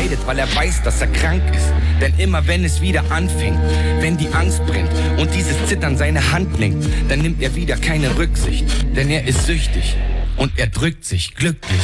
leidet, weil er weiß, dass er krank ist. Denn immer wenn es wieder anfängt, wenn die Angst brennt und dieses Zittern seine Hand lenkt, dann nimmt er wieder keine Rücksicht, denn er ist süchtig und er drückt sich glücklich.